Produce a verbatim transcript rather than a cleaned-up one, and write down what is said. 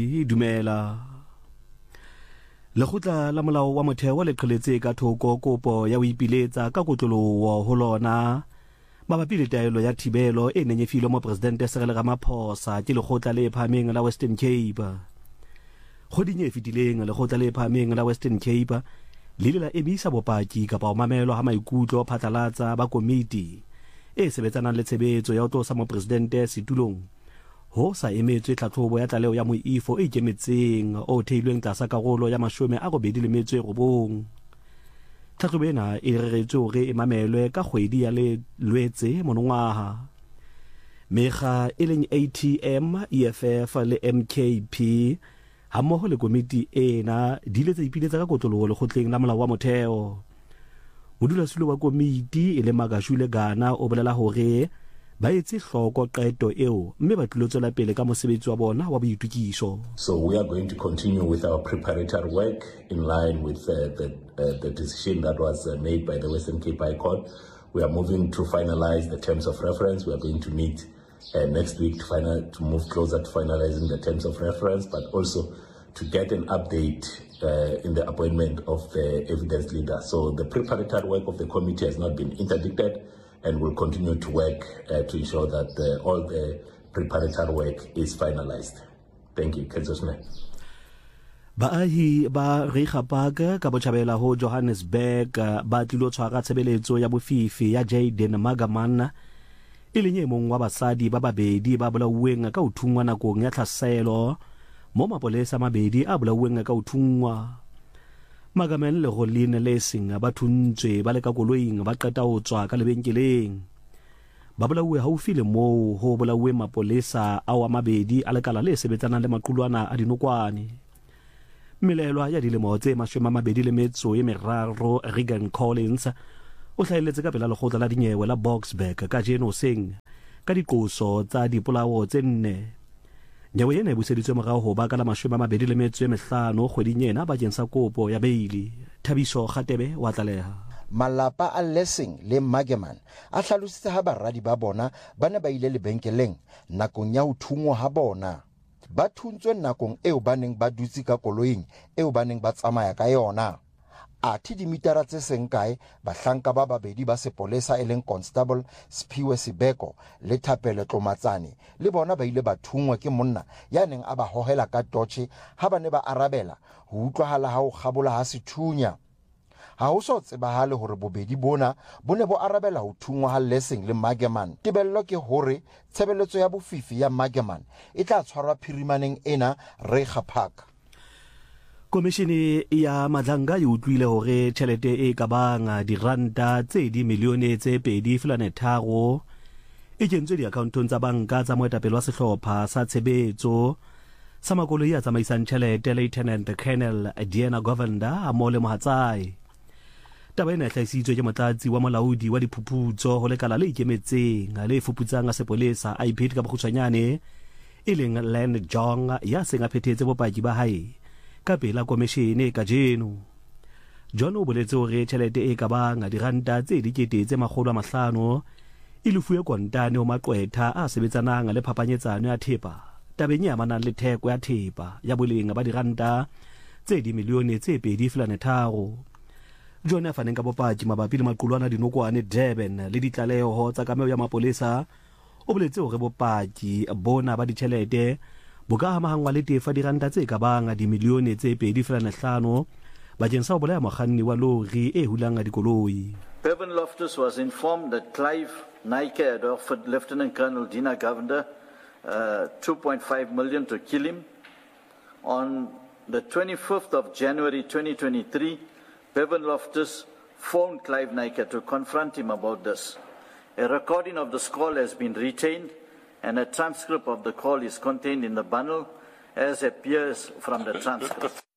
dumela Lekgotla la molao wa motheo le qheletse ka thoko kopo ya ho ipiletsa ka kotloloho ho lona mabapi le taelo ya thibelo e nenyefilwe mo presidente Cyril Ramaphosa ke lekgotla le phahameng la Western Cape. Kgoding e fetileng lekgotla le phahameng la Western Cape le ile la emisa bopaki kapa ho mamelwa ha maikutlo phatlalatsa ba komiti e sebetsanang le tshebetso ya ho tlosa mo presidente setulong ho sa emetswe tlhatlhobo ya tlaleho ya moifo e ikemetseng o theilweng tlasa karolo ya mashome a robedi le metso e robong. Tlhatlhobo ena e reretswe hore e mamelwe ka kgwedi ya le Lwetse monongwaha. Mekga e leng A T M, E F F le M K P hammoho le komiti ena di ile tsa ipiletsa ka kotloloho lekgotleng la molao wa motheo. Modulasetulo wa komiti e le Magashule Gana o bolela hore ba etse hloko qeto eo mme ba tlilo tswela pele ka mosebetsi wa bona wa boitukiso. So we are going to continue with our preparatory work in line with uh, the uh, the decision that was uh, made by the Western Cape High Court. We are moving to finalize the terms of reference. We are going to meet uh, next week to final to move closer to finalizing the terms of reference, but also to get an update uh, in the appointment of the evidence leader. So the preparatory work of the committee has not been interdicted, and will continue to work uh, to ensure that uh, all the preparatory work is finalized. Thank you, Kenzosne. Baahi ba Reiga Park ka botjhabela ho Johannesburg ba tlilo tshwara tshebeletso ya bofifi ya Jayden Magaman e leng e mong wa basadi ba babedi ba bolauweng ka uthungwa nakong ya tlhaselo mo mapolesa mabedi a bolauweng ka uthungwa. Magaman le Rolene Lessing ba thuntswe ba le ka koloing ba qeta ho tswa ka lebenkeleng. Ba bolauwe haufi le moo ho bolauwe mapolesa a wa mabedi a lekala le sebetsanang le maqulwana a dinokwane. Melelwa ya dilemo tse mashome a mabedi le metso e meraro Regan Collins o hlahelletse ka pela lekgotla la dinyewe la Boksburg ka jeno seng ka diqoso tsa dipolao tse nne. Nyewe ena e buseditswe morao ho ba ka la mashome a mabedi le metso e mehlano kgweding ena bakeng sa kopo ya beili. Thabiso Kgatebe wa tlaleha. Malapa a Lessing le Magaman a hlalositse ha baradi ba bona ba ne ba ile lebenkeleng nakong ya ho thungwa ha bona. Ba thuntswe nakong eo ba neng ba dutse ka koloing eo ba neng ba tsamaya ka yona. Athi dimitara tse seng kae bahlanka ba babedi ba sepolesa e leng Constable Sphiwe Sibeko le Thapelo Tlomatsane le bona ba ile ba thungwa ke monna ya neng a ba hohela ka toche ha ba ne ba arabela ho utlwahala ha o kgabola ha sethunya. Ha ho so tsebahale hore bobedi bona bo ne bo arabela ho thungwa ha Lessing le Magaman. Tebello ke hore tshebeletso ya bofifi ya Magaman e tla tshwarwa phirimaneng ena Reiga Park. Komishini ya Madlanga e utlwile hore tjhelete e ka bang diranta tse di milione tse pedi felane tharo e kentswe diakhaontong tsa banka tsa moetapele wa sehlopha sa tshebetso sa makoloi a tsamaisang tjhelete Lieutenant Colonel Diana Govender a mo le mohatsae. Taba ena e hlahisitswe ke motlatsi wa molaodi wa diphuputso ho lekala le ikemetseng le fuputsang a sepolesa I P ka bokgutshwanyane e leng Land Jong ya seng a phethetse bopaki ba hae ka pela komishene ka jeno. John o boletse hore tjhelete e ka bang diranta tse dikete tse makgolo a mahlano e lefuwe kontane ho maqwetha a sebetsanang le phapanyetsano ya thepa tabeng ya manang le theko ya thepa ya boleng ba diranta tse di milione tse pedi felane tharo. John a faneng ka bopaki mabapi le maqulwana dinokwane Durban le ditlaleho tsa kameo ya mapolesa o boletse hore bopaki bona ba ditjhelete boka hamahangwa le tefa diranta tse ka bang di milione tse pedi felane hlano bakeng sa ho bolaya mokganni wa lori e hulang dikoloi. Bevan Loftus was informed that Clive Nike had offered Lieutenant Colonel Dina Govender uh, two point five million to kill him. On the twenty-fifth of January twenty twenty-three, Bevan Loftus phoned Clive Nike to confront him about this. A recording of this call has been retained, and a transcript of the call is contained in the bundle as appears from the transcript.